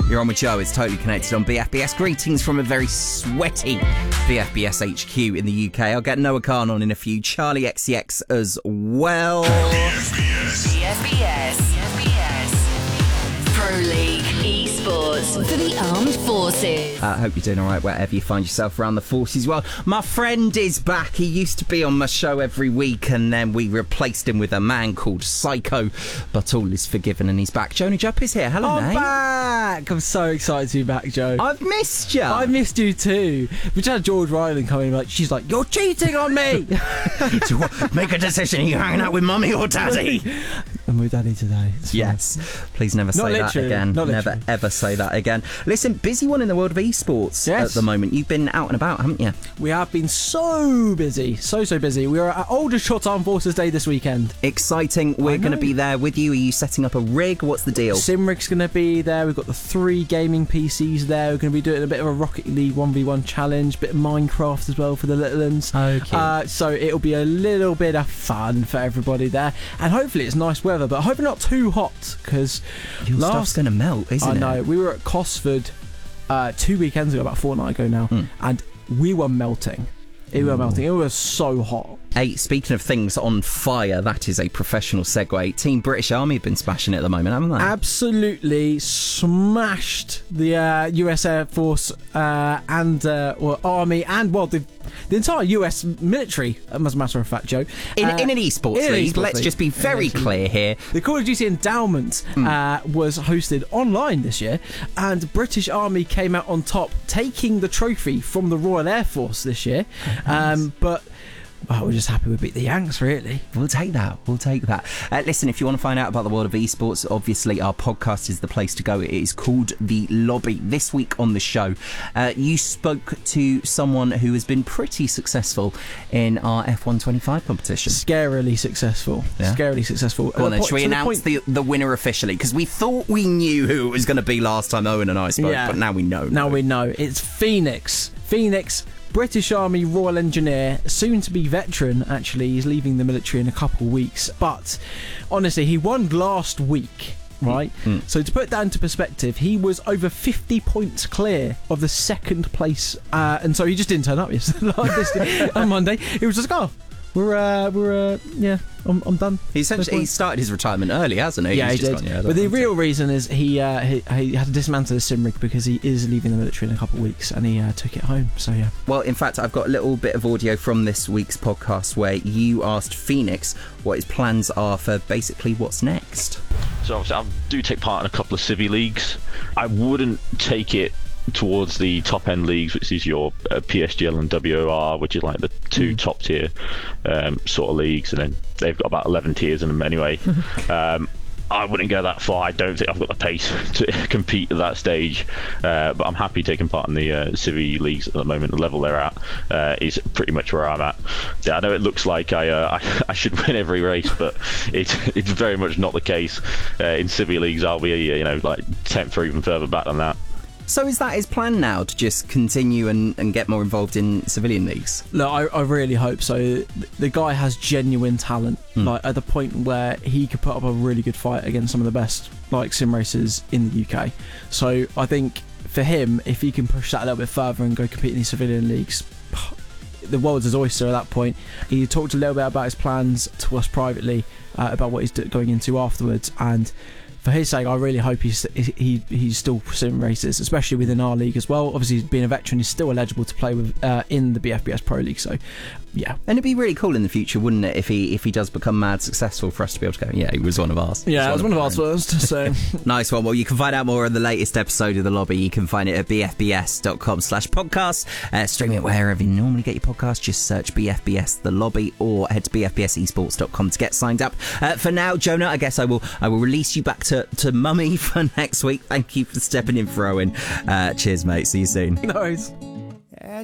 You're on with Joe. It's Totally Connected on BFBS. Greetings from a very sweaty BFBS HQ in the UK. I'll get Noah Khan on in a few. Charlie XCX as well. BFBS. Pro League Esports for the Armed Forces. I hope you're doing all right wherever you find yourself around the forces. Well, my friend is back. He used to be on my show every week, and then we replaced him with a man called Psycho. But all is forgiven, and he's back. Joni Jupp is here. Hello, I'm mate. back. I'm so excited to be back, Joe. I've missed you. I missed you too. We just had George Ryland come in, she's like, you're cheating on me. So what, make a decision. Are you hanging out with mummy or daddy? I'm with daddy today. Yes. Please never say that again. Never ever say that again. Listen, busy one in the world of esports at the moment. You've been out and about, haven't you? We have been so busy. So busy. We were at Aldershot Armed Forces Day this weekend. Exciting. We're going to be there with you. Are you setting up a rig? What's the deal? Simrig's going to be there. We've got the 3 gaming PCs there. We're going to be doing a bit of a Rocket League 1v1 challenge, bit of Minecraft as well for the little ones. Okay. So it'll be a little bit of fun for everybody there. And hopefully it's nice weather, but I hope not too hot, because your stuff's going to melt, isn't it? I know. We were at Cosford 2 weekends ago, about a fortnight ago now, and we were melting. It was so hot. Hey, speaking of things on fire, that is a professional segue. Team British Army have been smashing it at the moment, haven't they? Absolutely smashed the US Air Force and Army and, the entire US military, as a matter of fact, Joe. In an esports league, let's just be very clear here. The Call of Duty Endowment was hosted online this year, and British Army came out on top, taking the trophy from the Royal Air Force this year. But we're just happy we beat the Yanks, really. We'll take that. Listen, if you want to find out about the world of esports, obviously our podcast is the place to go. It is called The Lobby. This week on the show, you spoke to someone who has been pretty successful in our F125 competition. Scarily successful. Yeah? Scarily successful. Go on then, should we announce the winner officially? Because we thought we knew who it was going to be last time Owen and I spoke, but now we know. Now we know. It's Phoenix. British Army Royal Engineer, soon to be veteran, actually. He's leaving the military in a couple of weeks. But honestly, he won last week, right? So to put that into perspective, he was over 50 points clear of the second place. And so he just didn't turn up yesterday on Monday. He was just like, I'm done. He started his retirement early, hasn't he? Yeah, he did. But the real reason is he had to dismantle the Simrig because he is leaving the military in a couple of weeks, and he took it home. So yeah. Well, in fact, I've got a little bit of audio from this week's podcast where you asked Phoenix what his plans are for basically what's next. So obviously, I do take part in a couple of civvy leagues. I wouldn't take it towards the top end leagues, which is your PSGL and WOR, which is like the 2 top tier sort of leagues, and then they've got about 11 tiers in them anyway. I wouldn't go that far. I don't think I've got the pace to compete at that stage, but I'm happy taking part in the civvy leagues at the moment. The level they're at is pretty much where I'm at. Yeah, I know it looks like I should win every race, but it's very much not the case. In civvy leagues, I'll be like 10th or even further back than that. So is that his plan now, to just continue and get more involved in civilian leagues? Look, I really hope so. The guy has genuine talent, like at the point where he could put up a really good fight against some of the best sim racers in the UK. So I think for him, if he can push that a little bit further and go compete in these civilian leagues, the world's his oyster at that point. He talked a little bit about his plans to us privately, about what he's going into afterwards, and for his sake, I really hope he's still sim races, especially within our league as well. Obviously, being a veteran, he's still eligible to play with in the BFBS Pro League. So, yeah. And it'd be really cool in the future, wouldn't it, if he does become mad successful, for us to be able to go, yeah, he was one of ours. Yeah, it was one of ours first. So nice one. Well, you can find out more on the latest episode of The Lobby. You can find it at bfbs.com/podcast. Stream it wherever you normally get your podcast. Just search BFBS The Lobby, or head to bfbsesports.com to get signed up. For now, Jonah, I guess I will release you back to mummy for next week. Thank you for stepping in for Owen. Cheers, mate. See you soon. No worries.